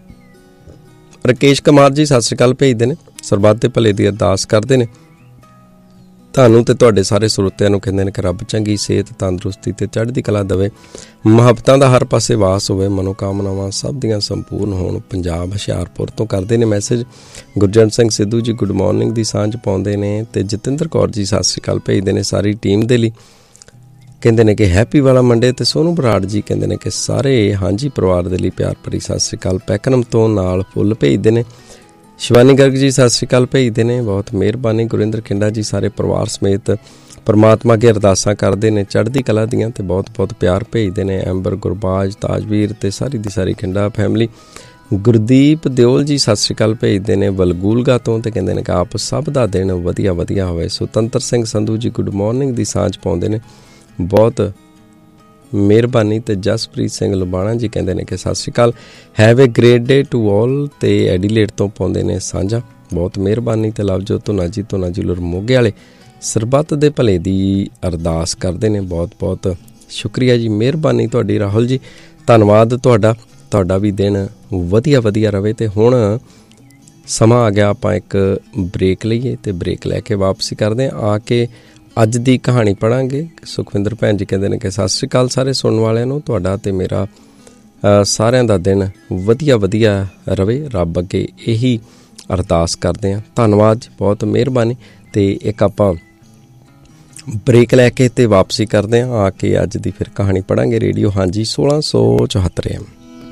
ਰਕੇਸ਼ ਕੁਮਾਰ ਜੀ ਸਤਿ ਸ਼੍ਰੀ ਅਕਾਲ ਭੇਜਦੇ ਨੇ, ਸਰਬੱਤ ਦੇ ਭਲੇ ਦੀ ਅਰਦਾਸ ਕਰਦੇ ਨੇ। ਤੁਹਾਨੂੰ ਅਤੇ ਤੁਹਾਡੇ ਸਾਰੇ ਸਰੋਤਿਆਂ ਨੂੰ ਕਹਿੰਦੇ ਨੇ ਕਿ ਰੱਬ ਚੰਗੀ ਸਿਹਤ, ਤੰਦਰੁਸਤੀ ਅਤੇ ਚੜ੍ਹਦੀ ਕਲਾ ਦੇਵੇ, ਮੁਹੱਬਤਾਂ ਦਾ ਹਰ ਪਾਸੇ ਵਾਸ ਹੋਵੇ, ਮਨੋਕਾਮਨਾਵਾਂ ਸਭ ਦੀਆਂ ਸੰਪੂਰਨ ਹੋਣ। ਪੰਜਾਬ ਹੁਸ਼ਿਆਰਪੁਰ ਤੋਂ ਕਰਦੇ ਨੇ message. Gurjant Singh Sidhu ji good morning ਦੀ ਸਾਂਝ ਪਾਉਂਦੇ ਨੇ। ਅਤੇ ਜਤਿੰਦਰ ਕੌਰ ਜੀ ਸਤਿ ਸ਼੍ਰੀ ਅਕਾਲ ਭੇਜਦੇ ਨੇ ਸਾਰੀ ਟੀਮ ਦੇ ਲਈ, ਕਹਿੰਦੇ ਨੇ ਕਿ ਹੈਪੀ ਵਾਲਾ ਮੰਡੇ। ਅਤੇ ਸੋਨੂੰ ਬਰਾੜ ਜੀ ਕਹਿੰਦੇ ਨੇ ਕਿ ਸਾਰੇ ਹਾਂਜੀ ਪਰਿਵਾਰ ਦੇ ਲਈ ਪਿਆਰ ਭਰੀ ਸਤਿ ਸ਼੍ਰੀ ਅਕਾਲ। ਪੈਕਨਮ ਤੋਂ ਨਾਲ ਫੁੱਲ ਭੇਜਦੇ ਨੇ। ਸ਼ਿਵਾਨੀ ਗਰਗ ਜੀ ਸਤਿ ਸ਼੍ਰੀ ਅਕਾਲ ਭੇਜਦੇ ਨੇ, ਬਹੁਤ ਮਿਹਰਬਾਨੀ। ਗੁਰਿੰਦਰ ਖਿੰਡਾ ਜੀ ਸਾਰੇ ਪਰਿਵਾਰ ਸਮੇਤ ਪਰਮਾਤਮਾ ਅੱਗੇ ਅਰਦਾਸਾਂ ਕਰਦੇ ਨੇ ਚੜ੍ਹਦੀ ਕਲਾ ਦੀਆਂ ਅਤੇ ਬਹੁਤ ਬਹੁਤ ਪਿਆਰ ਭੇਜਦੇ ਨੇ। ਐਂਬਰ, ਗੁਰਬਾਜ, ਤਾਜਵੀਰ ਅਤੇ ਸਾਰੀ ਦੀ ਸਾਰੀ ਖਿੰਡਾ ਫੈਮਿਲੀ। ਗੁਰਦੀਪ ਦਿਓਲ ਜੀ ਸਤਿ ਸ਼੍ਰੀ ਅਕਾਲ ਭੇਜਦੇ ਨੇ ਵਲਗੂਲਗਾ ਤੋਂ ਅਤੇ ਕਹਿੰਦੇ ਨੇ ਕਿ ਆਪ ਸਭ ਦਾ ਦਿਨ ਵਧੀਆ ਵਧੀਆ ਹੋਵੇ। ਸੁਤੰਤਰ ਸਿੰਘ ਸੰਧੂ ਜੀ ਗੁੱਡ ਮਾਰਨਿੰਗ ਦੀ ਸਾਂਝ ਪਾਉਂਦੇ ਨੇ, ਬਹੁਤ ਮਿਹਰਬਾਨੀ। ਅਤੇ ਜਸਪ੍ਰੀਤ ਸਿੰਘ ਲੁਬਾਣਾ ਜੀ ਕਹਿੰਦੇ ਨੇ ਕਿ ਸਤਿ ਸ਼੍ਰੀ ਅਕਾਲ, have A great day to all. ਅਤੇ ਐਡੀਲੇਟ ਤੋਂ ਪਾਉਂਦੇ ਨੇ ਸਾਂਝਾ, ਬਹੁਤ ਮਿਹਰਬਾਨੀ। ਅਤੇ ਲਵਜੋਤ ਧੁਨਾ ਜੀ ਧੁਨਾ ਜੀ ਲੁਰ ਮੋਗੇ ਵਾਲੇ ਸਰਬੱਤ ਦੇ ਭਲੇ ਦੀ ਅਰਦਾਸ ਕਰਦੇ ਨੇ, ਬਹੁਤ ਬਹੁਤ शुक्रिया जी, मेहरबानी तुहाडी राहुल जी, धन्नवाद तुहाडा। तुहाडा भी दिन वधिया वधिया रहे। तो हुण समा आ गया, आपां एक ब्रेक लईए ते ब्रेक लैके वापसी करदे आं। आके अज दी कहानी पढ़ांगे। सुखविंदर भैन जी कहंदे ने कि सत श्री अकाल सारे सुणन वालिआं नूं, तुहाडा ते मेरा सारिआं दा दिन वधिया वधिया रहे। रब अगे यही अरदास करदे आं। धन्नवाद जी, बहुत मेहरबानी। ते एक आपां ब्रेक लैके ते वापसी करदे आं। आके अज दी फिर कहानी पढ़ांगे। रेडियो ਹਾਂਜੀ सोलह सौ चौहत्तर एम।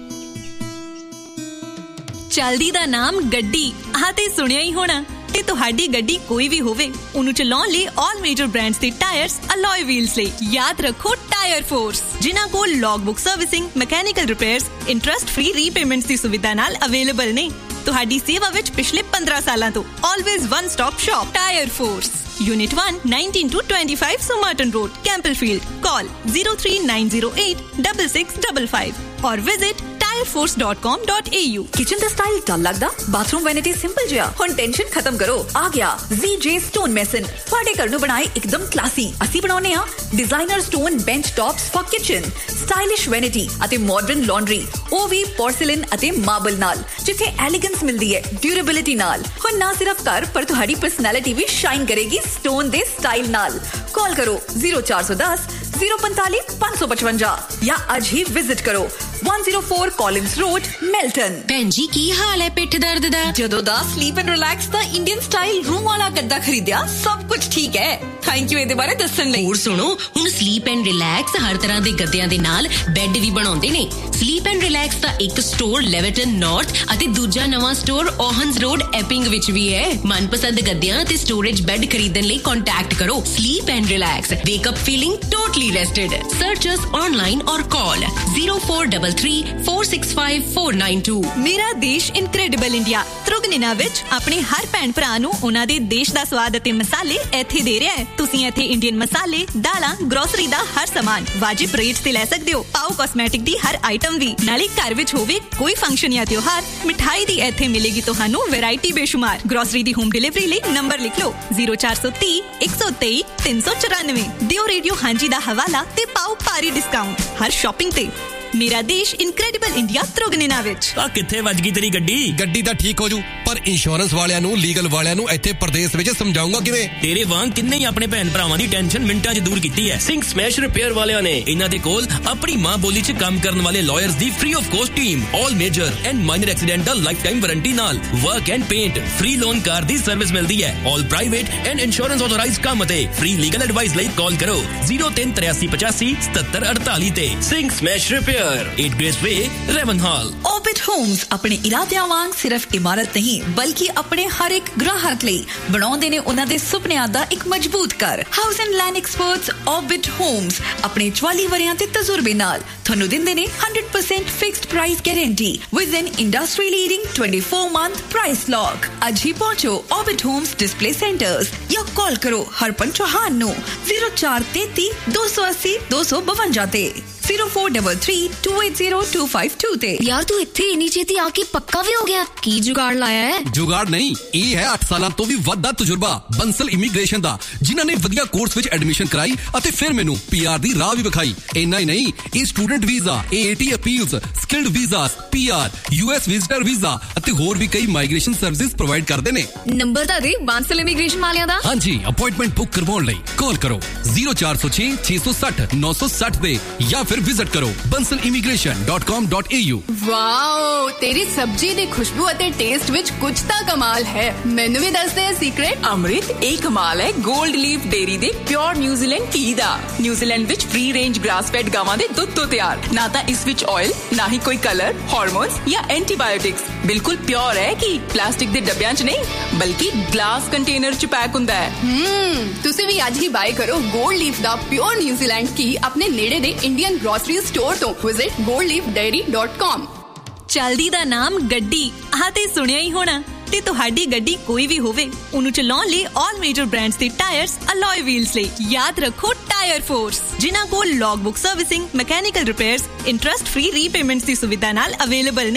चलदी दा नाम गड्डी, आह ते सुनिया ही होना। ते तुहाडी गड्डी कोई भी होवे, उन्हें चलाउण लई ऑल मेजर ब्रांड्स दे टायर्स, अलॉय व्हील्स लई याद रखो टायर फोर्स, जिन्हां कोल log book servicing, mechanical repairs, interest free repayments दी सुविधा नाल अवेलेबल ने। तुहाडी सेवा विच पिछले पंद्रह सालां तो always one stop shop tyre force. Unit one nineteen to twenty five सुमर्टन road, कैंपलफील्ड। Call zero three nine zero eight double six double five और visit tyre force dot com dot A you. Kitchen दा style डल लगदा, bathroom vanity simple जिहा, हुण tension खत्म करो। आ गया जी जे stone mason, तुहाडे घर नूं बनाए एकदम क्लासी। असीं बनाउने आ designer stone bench tops for kitchen, stylish vanity अते मॉडर्न लॉन्ड्री, ओ भी पोर्सिलेन अते मार्बल नाल, जिथे एलिगेंस मिलदी है ड्यूरेबिलिटी नाल। हुण ना सिर्फ घर पर तुहाडी पर्सनैलिटी भी शाइन करेगी स्टोन दे स्टाइल नाल। कॉल करो जीरो चार सौ दस जीरो पैंताली पांच सौ पचवंजा या आज ही विजिट करो one oh four Collins road, मेल्टन। भैन जी की हाल है पिठ दर्द दा? जदों दा स्लीप एंड रिलैक्स दा इंडियन स्टाइल रूम वाला गद्दा खरीदिया, सब कुछ ठीक है। थैंक यू ਇਹਦੇ ਬਾਰੇ ਦੱਸਣ ਲਈ। ਹੋਰ ਸੁਣੋ, ਹੁਣ ਸਲੀਪ ਐਂਡ ਰਿਲੈਕਸ ਹਰ ਤਰ੍ਹਾਂ ਦੇ ਗੱਦਿਆਂ ਦੇ ਨਾਲ ਬੈੱਡ ਵੀ ਬਣਾਉਂਦੇ ਨੇ। ਸਲੀਪ ਐਂਡ ਰਿਲੈਕਸ ਦਾ ਇੱਕ ਸਟੋਰ ਲੈਵਰਟਨ ਨਾਰਥ ਅਤੇ ਦੂਜਾ ਨਵਾਂ ਸਟੋਰ ਓਹਨਸ ਰੋਡ ਐਪਿੰਗ ਵਿੱਚ ਵੀ ਹੈ। ਮਨਪਸੰਦ ਗੱਦਿਆਂ ਤੇ ਸਟੋਰੇਜ ਬੈੱਡ ਖਰੀਦਣ ਲਈ ਕੰਟੈਕਟ ਕਰੋ sleep and relax. ਵੇਕ up feeling totally ਰੈਸਟਡ। Search us online or call zero four three three four six five four nine two। मेरा देश इनक्रेडिबल इंडिया त्रुगनिना विच अपने हर भैन भरा नूं उन्हां दे देश दा स्वाद अते मसाले इत्थे दे रिहा है। तुसीं इत्थे इंडियन मसाले, दालां, ग्रोसरी दा हर सामान वाजिब रेट ते लै सकदे हो। पाओ कॉस्मेटिक दी हर आइटम भी, नाले घर विच होवे कोई फंक्शन या त्योहार, मिठाई दी इत्थे मिलेगी तुहानूं वैरायटी बेशुमार। ग्रोसरी दी होम डिलीवरी लई नंबर लिख लो जीरो चार सौ तीह एक सौ तेई तीन सौ चौरानवे। दियो रेडियो हांजी दा हवाला ते पाओ भारी डिस्काउंट हर शॉपिंग ते। मेरा देश इनक्रेडिबल इंडिया त्रुगनिना विच। आ किथे वज गई तेरी गड्डी? गड्डी दा ठीक हो जू, पर इंश्योरेंस वालियां नूं, लीगल वालियां नूं इत्थे प्रदेश विच समझाऊंगा किवें? तेरे वांग किन्ने ही अपने भैन भरावां दी टेंशन मिंटां च दूर कीती है। सिंह स्मैश रिपेयर वालियां ने इन्हां दे कोल अपनी मां बोली च काम करन वाले lawyers the free of cost team, all major and minor accidental life time warranty नाल work and paint, free loan car the service मिलदी है। All private and insurance authorised काम ते फ्री लीगल एडवाइस लई कॉल करो zero तीन तिरासी पचासी सतहत्तर अड़तालीस ते। Singh smash repair, eight grace वे, रेवनहॉल। ऑर्बिट होम्स अपने इरादियां वांग सिर्फ इमारत नहीं बल्कि अपने हर एक ग्राहक ਲਈ ਬਣਾਉਂਦੇ ਨੇ ਉਹਨਾਂ ਦੇ ਸੁਪਨਿਆਂ ਦਾ ਇੱਕ ਮਜ਼ਬੂਤ ਘਰ। House and land experts orbit homes ਆਪਣੇ ਚੁਆਲੀ ਵਰਿਆਂ ਤੇ ਤਜਰਬੇ ਨਾਲ ਤੁਹਾਨੂੰ ਦਿੰਦੇ ਨੇ one hundred percent fixed price guarantee with N industry leading twenty-four month price lock. ਅੱਜ ਹੀ ਪਹੁੰਚੋ ऑर्बिट ਹੋਮਸ ਡਿਸਪਲੇ ਸੈਂਟਰਸ ਜਾਂ ਕਾਲ ਕਰੋ ਹਰਪਨ ਚੌਹਾਨ ਨੂੰ zero four three three two eight zero two two two five ਤੇ zero four three three two eight zero two five two ਤੇ। यार तू इत्थे इन्नी छेती आके पक्का भी हो गया? की जुगाड़ लाया है? जुगाड़ नहीं, ਇਹ ਹੈ ਅੱਠ ਸਾਲਾਂ ਤੋਂ ਵੀ ਵੱਧ ਦਾ ਤਜਰਬਾ ਬੰਸਲ ਇਮੀਗ੍ਰੇਸ਼ਨ ਦਾ, ਜਿਨ੍ਹਾਂ ਨੇ ਵਧੀਆ ਕੋਰਸ ਵਿੱਚ ਐਡਮਿਸ਼ਨ ਕਰਾਈ ਅਤੇ ਫਿਰ ਮੈਨੂੰ ਪੀਆਰ ਦੀ ਰਾਹ ਵੀ ਵਿਖਾਈ। ਇੰਨਾ ਹੀ ਨਹੀਂ, ਇਹ student visa, A A T appeals, skilled visas, PR, US visitor visa ਅਤੇ ਹੋਰ ਵੀ ਕਈ ਮਾਈਗ੍ਰੇਸ਼ਨ ਸਰਵਿਸਿਜ਼ ਪ੍ਰੋਵਾਈਡ ਕਰਦੇ ਨੇ। ਨੰਬਰ ਤਾਂ ਦੇ ਬੰਸਲ ਇਮੀਗ੍ਰੇਸ਼ਨ ਵਾਲਿਆਂ ਦਾ। ਹਾਂਜੀ, ਅਪਾਇੰਟਮੈਂਟ ਬੁੱਕ ਕਰਵਾਉਣ ਲਈ ਕਾਲ ਕਰੋ zero four zero six six six zero nine six zero ਤੇ ਜਾਂ ਫਿਰ ਵਿਜ਼ਿਟ ਕਰੋ Bansal immigration dot com dot a u। Wow, ਤੇਰੀ ਸਬਜ਼ੀ ਦੀ ਖੁਸ਼ਬੂ ਅਤੇ ਟੇਸਟ ਵਿੱਚ ਕੁਝ ਤਾਂ ਕਮਾਲ ਹੈ। ਮੈਨੂੰ ਵੀ ਦੱਸ ਦੇ ਸੀਕ੍ਰੇਟ। ਅੰਮ੍ਰਿਤ, ਇਹ ਕਮਾਲ ਹੈ 골ਡ ਲੀਫ ਡੇਅਰੀ ਦੇ ਪਿਓਰ ਨਿਊਜ਼ੀਲੈਂਡ ਘੀ ਦਾ। ਨਿਊਜ਼ੀਲੈਂਡ ਵਿੱਚ ਫ੍ਰੀ ਰੇਂਜ ਗ੍ਰਾਸ ਫੈਡ ਗਾਵਾਂ ਦੇ ਦੁੱਧ ਤੋਂ ਤਿਆਰ। ਨਾ ਤਾਂ ਇਸ ਵਿੱਚ ਆਇਲ, ਨਾ ਹੀ ਕੋਈ ਕਲਰ, ਹਾਰਮੋਨਸ ਜਾਂ ਐਂਟੀਬਾਇਓਟਿਕਸ। ਬਿਲਕੁਲ ਪਿਓਰ ਹੈ ਕਿ ਪਲਾਸਟਿਕ ਦੇ ਡੱਬਿਆਂ 'ਚ ਨਹੀਂ ਬਲਕਿ ਗਲਾਸ ਕੰਟੇਨਰ 'ਚ ਪੈਕ ਹੁੰਦਾ ਹੈ। ਹਮ ਤੁਸੀਂ ਵੀ ਅੱਜ ਹੀ ਬਾਏ ਕਰੋ 골ਡ ਲੀਫ ਦਾ ਪਿਓਰ ਨਿਊਜ਼ੀਲੈਂਡ ਘੀ ਆਪਣੇ ਨੇੜੇ ਦੇ ਇੰਡੀਅਨ ਗ੍ਰੋਸਰੀ ਸਟੋਰ ਤੋਂ। Visit gold leaf dairy dot com। चलदी दा नाम गड्डी, आह ते सुनिया ही होना। ते तुहाडी गड्डी कोई भी होवे, उन्हें चलाउण लई ऑल मेजर ब्रांड्स दे टायर्स, अलॉय व्हील्स लई याद रखो टायर फोर्स, जिन्हां कोल log book servicing, mechanical repairs, interest free repayments दी सुविधा नाल अवेलेबल ने।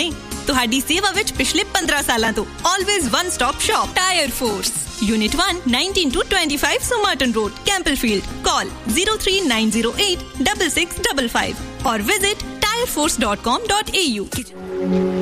ਤੁਹਾਡੀ ਸੇਵਾ ਵਿੱਚ ਪਿਛਲੇ ਪੰਦਰਾਂ ਸਾਲਾਂ ਤੋਂ। Always one stop shop Tire Force, Unit one, nineteen to twenty-five Somerton Road, Campbellfield. Call zero three nine zero eight six six five five or visit tire force dot com dot a u.